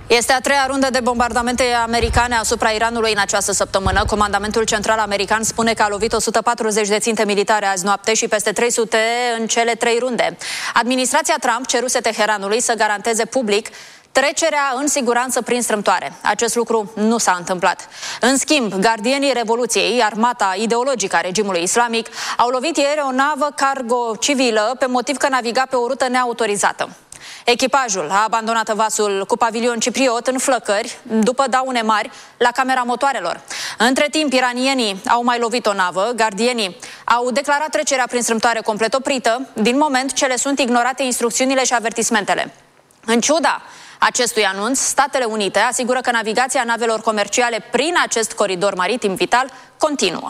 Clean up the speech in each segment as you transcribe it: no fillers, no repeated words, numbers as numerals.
Este a treia rundă de bombardamente americane asupra Iranului în această săptămână. Comandamentul Central American spune că a lovit 140 de ținte militare azi noapte și peste 300 în cele 3 runde. Administrația Trump ceruse Teheranului să garanteze public trecerea în siguranță prin strâmtoare. Acest lucru nu s-a întâmplat. În schimb, gardienii Revoluției, armata ideologică a regimului islamic, au lovit ieri o navă cargo civilă pe motiv că naviga pe o rută neautorizată. Echipajul a abandonat vasul cu pavilion cipriot în flăcări după daune mari la camera motoarelor. Între timp, iranienii au mai lovit o navă, gardienii au declarat trecerea prin strâmtoare complet oprită, din moment ce le sunt ignorate instrucțiunile și avertismentele. În ciuda acestui anunț, Statele Unite asigură că navigația navelor comerciale prin acest coridor maritim vital continuă.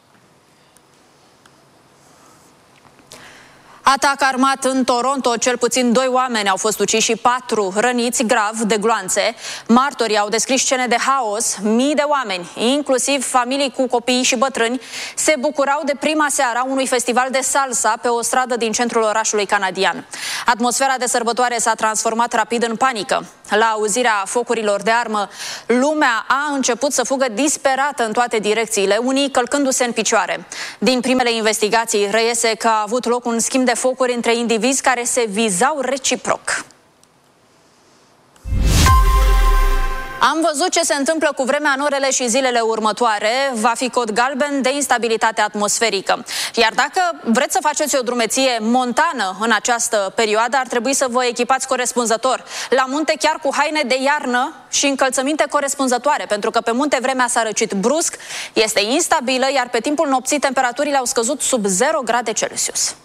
Atac armat în Toronto, cel puțin 2 oameni au fost uciși și 4 răniți grav de gloanțe. Martorii au descris scene de haos. Mii de oameni, inclusiv familii cu copii și bătrâni, se bucurau de prima seară a unui festival de salsa pe o stradă din centrul orașului canadian. Atmosfera de sărbătoare s-a transformat rapid în panică. La auzirea focurilor de armă, lumea a început să fugă disperată în toate direcțiile, unii călcându-se în picioare. Din primele investigații reiese că a avut loc un schimb de focuri între indivizi care se vizau reciproc. Am văzut ce se întâmplă cu vremea în orele și zilele următoare. Va fi cod galben de instabilitate atmosferică. Iar dacă vreți să faceți o drumeție montană în această perioadă, ar trebui să vă echipați corespunzător. La munte chiar cu haine de iarnă și încălțăminte corespunzătoare, pentru că pe munte vremea s-a răcit brusc, este instabilă, iar pe timpul nopții temperaturile au scăzut sub 0 grade Celsius.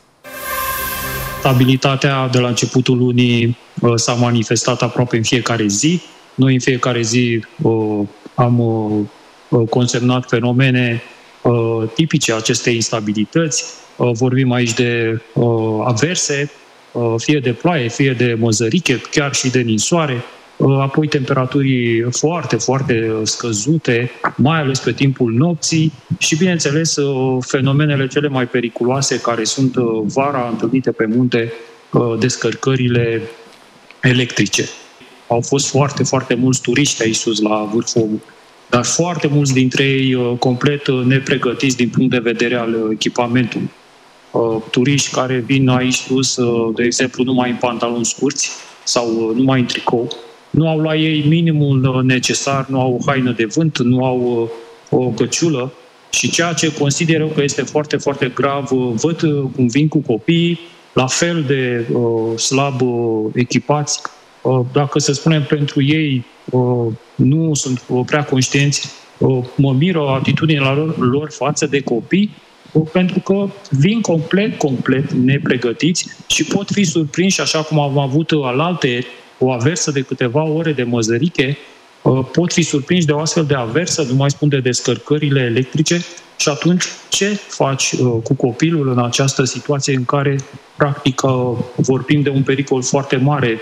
Stabilitatea de la începutul lunii s-a manifestat aproape în fiecare zi. Noi în fiecare zi am consemnat fenomene tipice acestei instabilități. Vorbim aici de averse, fie de ploaie, fie de măzăriche, chiar și de ninsoare. Apoi temperaturi foarte, foarte scăzute, mai ales pe timpul nopții și, bineînțeles, fenomenele cele mai periculoase care sunt vara întâlnite pe munte, descărcările electrice. Au fost foarte, foarte mulți turiști aici sus la vârful, dar foarte mulți dintre ei complet nepregătiți din punct de vedere al echipamentului. Turiști care vin aici sus, de exemplu, numai în pantaloni scurți sau numai în tricou, nu au la ei minimul necesar, nu au o haină de vânt, nu au o căciulă și ceea ce consider eu că este foarte, foarte grav, văd cum vin cu copiii, la fel de slab echipați. Dacă, să spunem, pentru ei nu sunt prea conștienți, mă miră atitudinea lor față de copii, pentru că vin complet nepregătiți și pot fi surprinși, așa cum am avut alaltăieri, o aversă de câteva ore de măzăriche, pot fi surprinși de o astfel de aversă, nu mai spun de descărcările electrice, și atunci ce faci cu copilul în această situație în care, practic, vorbim de un pericol foarte mare?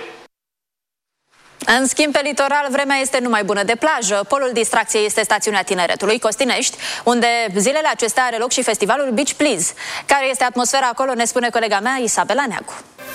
În schimb, pe litoral, vremea este numai bună de plajă. Polul distracției este stațiunea Tineretului, Costinești, unde zilele acestea are loc și festivalul Beach Please. Care este atmosfera acolo, ne spune colega mea, Isabela Neagu.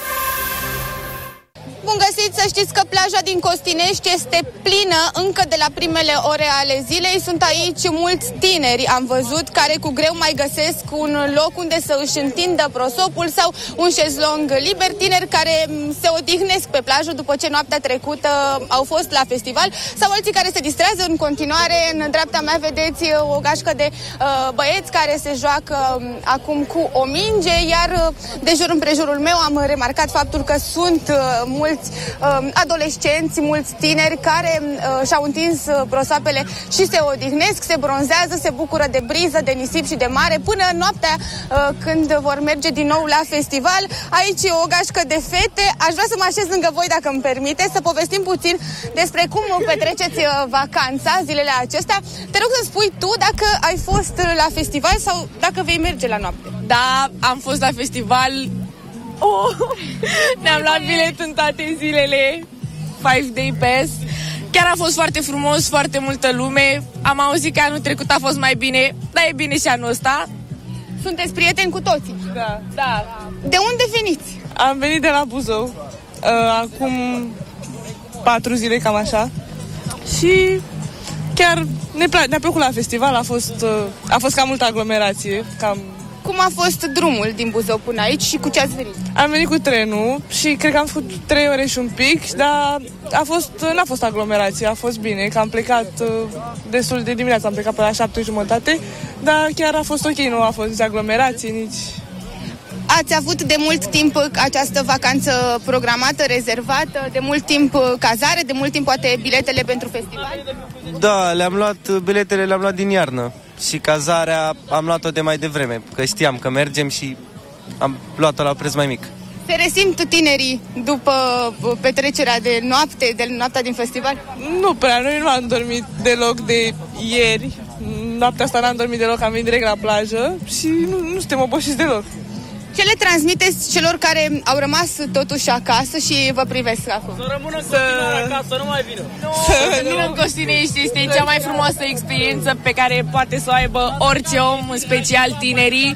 Bun găsit, să știți că plaja din Costinești este plină încă de la primele ore ale zilei. Sunt aici mulți tineri, am văzut, care cu greu mai găsesc un loc unde să își întindă prosopul sau un șezlong liber. Tineri care se odihnesc pe plajă după ce noaptea trecută au fost la festival, sau alții care se distrează în continuare. În dreapta mea vedeți o gașcă de băieți care se joacă acum cu o minge, iar de jur împrejurul meu am remarcat faptul că sunt mulți adolescenți, mulți tineri care și-au întins prosoapele și se odihnesc, se bronzează, se bucură de briză, de nisip și de mare până noaptea când vor merge din nou la festival. Aici e o gașcă de fete. Aș vrea să mă așez lângă voi, dacă îmi permite, să povestim puțin despre cum petreceți vacanța zilele acestea. Te rog să spui tu dacă ai fost la festival sau dacă vei merge la noapte. Da, am fost la festival. Ne-am luat bilet în toate zilele 5-day pass. Chiar a fost foarte frumos, foarte multă lume. Am auzit că anul trecut a fost mai bine, dar e bine și anul ăsta. Sunteți prieteni cu toții? Da. De unde veniți? Am venit de la Buzău acum 4 zile, cam așa. și chiar ne-a plăcut la festival, a fost cam multă aglomerație. Cum a fost drumul din Buzău până aici și cu ce ați venit? Am venit cu trenul și cred că am făcut 3 ore și un pic, dar n-a fost aglomerație, a fost bine, că am plecat destul de dimineață, am plecat pe la 7:30, dar chiar a fost ok, nu a fost nici aglomerație, nici... Ați avut de mult timp această vacanță programată, rezervată, de mult timp cazare, de mult timp poate biletele pentru festival? Da, biletele le-am luat din iarnă și cazarea am luat-o de mai devreme, că știam că mergem și am luat-o la preț mai mic. Se resimt tinerii după petrecerea de noaptea din festival? Nu prea, noi nu am dormit deloc de ieri, noaptea asta n-am dormit deloc, am venit direct la plajă și nu suntem obosiți deloc. Ce le transmiteți celor care au rămas totuși acasă și vă privesc acum? Să rămână acasă, nu mai vină. Să vină în Costinești, este cea mai frumoasă experiență pe care poate să o aibă orice om, în special tinerii.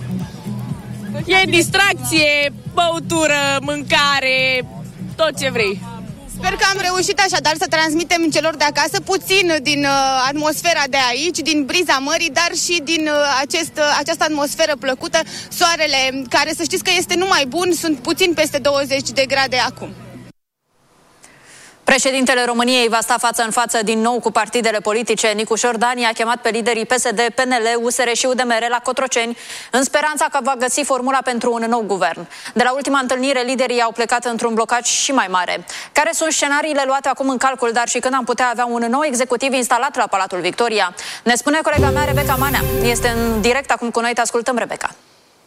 E distracție, băutură, mâncare, tot ce vrei. Sper că am reușit așadar să transmitem celor de acasă puțin din atmosfera de aici, din briza mării, dar și din această atmosferă plăcută. Soarele, care să știți că este numai bun, sunt puțin peste 20 de grade acum. Președintele României va sta față în față din nou cu partidele politice. Nicu Șordani a chemat pe liderii PSD, PNL, USR și UDMR la Cotroceni, în speranța că va găsi formula pentru un nou guvern. De la ultima întâlnire, liderii au plecat într-un blocaj și mai mare. Care sunt scenariile luate acum în calcul, dar și când am putea avea un nou executiv instalat la Palatul Victoria? Ne spune colega mea, Rebecca Manea. Este în direct acum cu noi, te ascultăm, Rebecca.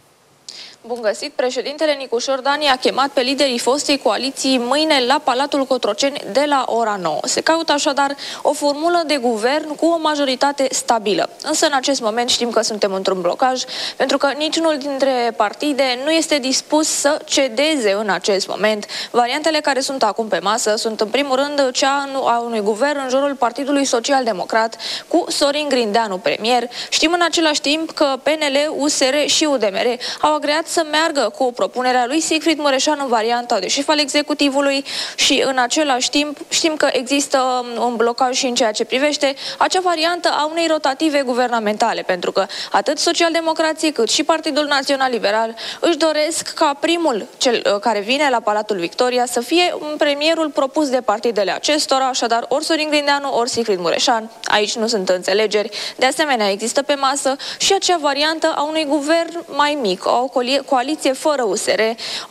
Bun găsit, președintele Nicu Șordani a chemat pe liderii fostei coaliții mâine la Palatul Cotroceni de la ora 9. Se caută așadar o formulă de guvern cu o majoritate stabilă. Însă în acest moment știm că suntem într-un blocaj, pentru că niciunul dintre partide nu este dispus să cedeze în acest moment. Variantele care sunt acum pe masă sunt în primul rând cea a unui guvern în jurul Partidului Social Democrat cu Sorin Grindeanu premier. Știm în același timp că PNL, USR și UDMR au agreat să meargă cu propunerea lui Sigfrid Mureșan în varianta de șef al executivului și în același timp știm că există un blocaj și în ceea ce privește acea variantă a unei rotative guvernamentale, pentru că atât Socialdemocrații cât și Partidul Național Liberal își doresc ca primul, cel care vine la Palatul Victoria, să fie premierul propus de partidele acestora, așadar ori Sorin Grindeanu, ori Sigfrid Mureșan. Aici nu sunt înțelegeri. De asemenea, există pe masă și acea variantă a unui guvern mai mic, o coaliție fără USR,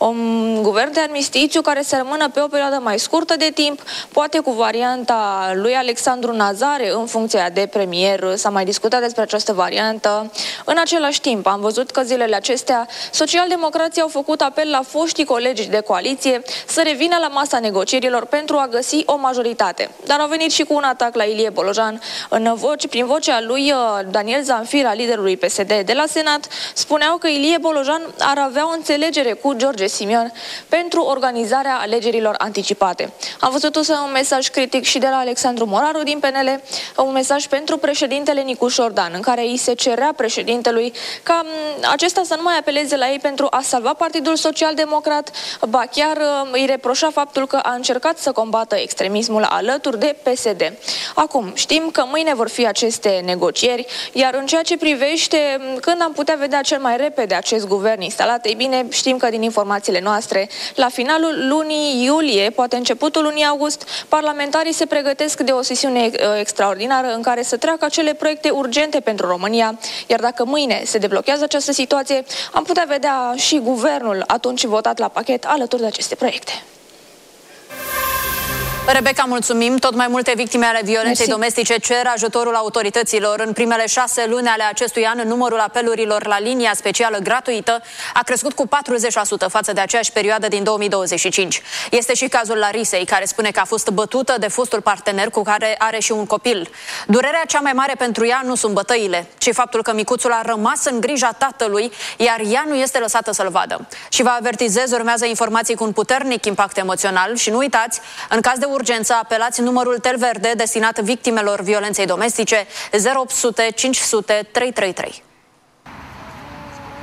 un guvern de armistițiu care să rămână pe o perioadă mai scurtă de timp, poate cu varianta lui Alexandru Nazare în funcția de premier. S-a mai discutat despre această variantă. În același timp, am văzut că zilele acestea socialdemocrații au făcut apel la foștii colegi de coaliție să revină la masa negocierilor pentru a găsi o majoritate. Dar au venit și cu un atac la Ilie Bolojan. Prin vocea lui Daniel Zanfir, liderului PSD de la Senat, spuneau că Ilie Bolojan ar avea o înțelegere cu George Simion pentru organizarea alegerilor anticipate. Am văzut un mesaj critic și de la Alexandru Moraru din PNL, un mesaj pentru președintele Nicu Șordan, în care îi se cerea președintelui ca acesta să nu mai apeleze la ei pentru a salva Partidul Social Democrat, ba chiar îi reproșa faptul că a încercat să combată extremismul alături de PSD. Acum, știm că mâine vor fi aceste negocieri, iar în ceea ce privește când am putea vedea cel mai repede acest guvern instalat, ei bine, știm că din informațiile noastre, la finalul lunii iulie, poate începutul lunii august, parlamentarii se pregătesc de o sesiune extraordinară în care să treacă acele proiecte urgente pentru România, iar dacă mâine se deblochează această situație, am putea vedea și guvernul atunci votat la pachet alături de aceste proiecte. Rebecca, mulțumim. Tot mai multe victime ale violenței domestice cer ajutorul autorităților. În primele 6 luni ale acestui an, numărul apelurilor la linia specială gratuită a crescut cu 40% față de aceeași perioadă din 2025. Este și cazul Larisei, care spune că a fost bătută de fostul partener cu care are și un copil. Durerea cea mai mare pentru ea nu sunt bătăile, ci faptul că micuțul a rămas în grija tatălui, iar ea nu este lăsată să-l vadă. Și vă avertizez, urmează informații cu un puternic impact emoțional și nu uitați, în caz de urgență, apelați numărul Tel Verde destinat victimelor violenței domestice 0800 500 333.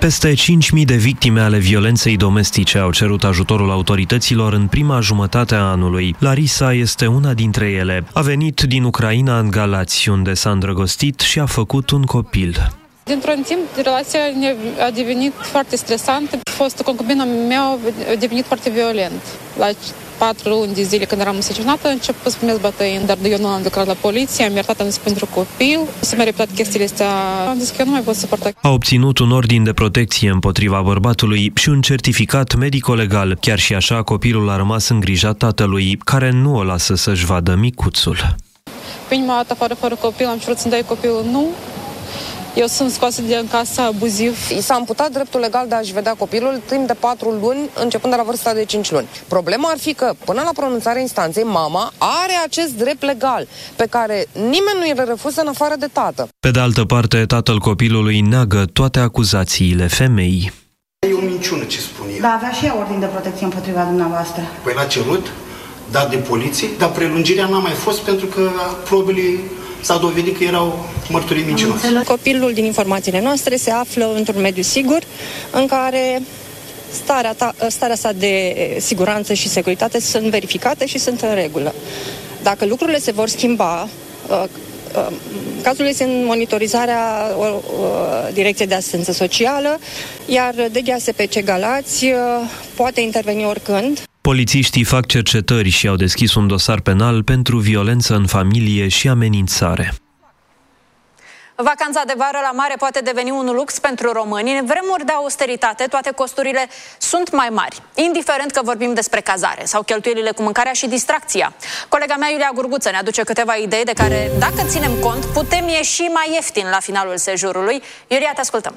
Peste 5.000 de victime ale violenței domestice au cerut ajutorul autorităților în prima jumătate a anului. Larisa este una dintre ele. A venit din Ucraina în Galați, unde s-a îndrăgostit și a făcut un copil. Dintr-un timp, relația a devenit foarte stresantă. Fostul concubina mea a devenit foarte violent. La 4 luni de zile, când eram însărcinată, a început să primesc bătăini, dar eu nu am declarat la poliție, am iertat pentru copil, s-a mai repetat chestiile astea, am zis că eu nu mai pot suporta. A obținut un ordin de protecție împotriva bărbatului și un certificat medico-legal. Chiar și așa, copilul a rămas în grija tatălui, care nu o lasă să-și vadă micuțul. Prima dată, fără copil, am cerut să-mi dai copilul, nu. Eu sunt scoasă din casă abuziv. I s-a amputat dreptul legal de a-și vedea copilul timp de 4 luni, începând de la vârsta de 5 luni. Problema ar fi că, până la pronunțarea instanței, mama are acest drept legal, pe care nimeni nu îl refuză în afară de tată. Pe de altă parte, tatăl copilului neagă toate acuzațiile femeii. E o minciună ce spune el. Da, avea și ea ordin de protecție împotriva dumneavoastră. Păi l-a cerut, dat de poliție, dar prelungirea n-a mai fost pentru că probele s-a dovedit că erau mărturii mincinoase. Copilul, din informațiile noastre, se află într-un mediu sigur în care starea sa de siguranță și securitate sunt verificate și sunt în regulă. Dacă lucrurile se vor schimba, cazul este în monitorizarea Direcției de Asistență Socială, iar DGASPC Galați poate interveni oricând. Polițiștii fac cercetări și au deschis un dosar penal pentru violență în familie și amenințare. Vacanța de vară la mare poate deveni un lux pentru români. În vremuri de austeritate, toate costurile sunt mai mari, indiferent că vorbim despre cazare sau cheltuielile cu mâncarea și distracția. Colega mea, Iulia Gurguță, ne aduce câteva idei de care, dacă ținem cont, putem ieși mai ieftin la finalul sejurului. Iulia, te ascultăm!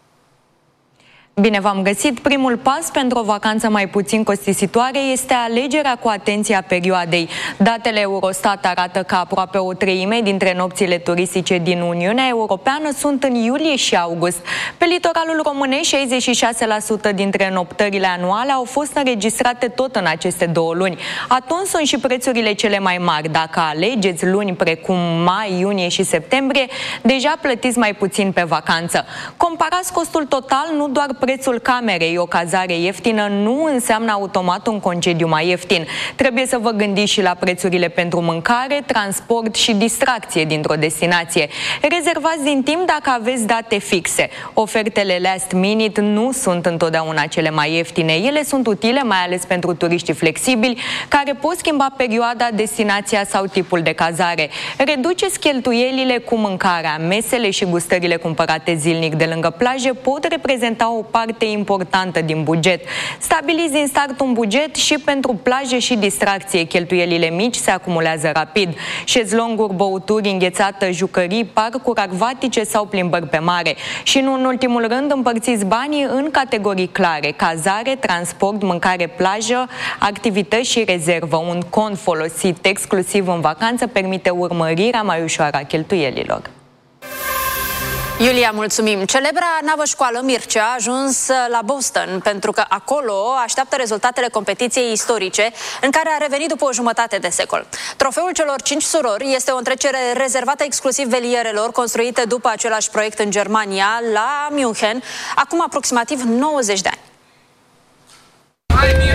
Bine v-am găsit! Primul pas pentru o vacanță mai puțin costisitoare este alegerea cu atenție a perioadei. Datele Eurostat arată că aproape o treime dintre nopțile turistice din Uniunea Europeană sunt în iulie și august. Pe litoralul românesc, 66% dintre noptările anuale au fost înregistrate tot în aceste 2 luni. Atunci sunt și prețurile cele mai mari. Dacă alegeți luni precum mai, iunie și septembrie, deja plătiți mai puțin pe vacanță. Comparați costul total, nu doar prețul camerei. O cazare ieftină nu înseamnă automat un concediu mai ieftin. Trebuie să vă gândiți și la prețurile pentru mâncare, transport și distracție dintr-o destinație. Rezervați din timp dacă aveți date fixe. Ofertele last minute nu sunt întotdeauna cele mai ieftine. Ele sunt utile, mai ales pentru turiștii flexibili, care pot schimba perioada, destinația sau tipul de cazare. Reduceți cheltuielile cu mâncarea. Mesele și gustările cumpărate zilnic de lângă plaje pot reprezenta o parte importantă din buget. Stabiliți din start un buget și pentru plaje și distracție. Cheltuielile mici se acumulează rapid. Șezlonguri, băuturi, înghețată, jucării, parcuri acvatice sau plimbări pe mare. Și nu în ultimul rând, împărțiți banii în categorii clare: cazare, transport, mâncare, plajă, activități și rezervă. Un cont folosit exclusiv în vacanță permite urmărirea mai ușoară a cheltuielilor. Iulia, mulțumim! Celebra navă-școală Mircea a ajuns la Boston pentru că acolo așteaptă rezultatele competiției istorice în care a revenit după o jumătate de secol. Trofeul celor 5 surori este o întrecere rezervată exclusiv velierelor construite după același proiect în Germania, la München, acum aproximativ 90 de ani.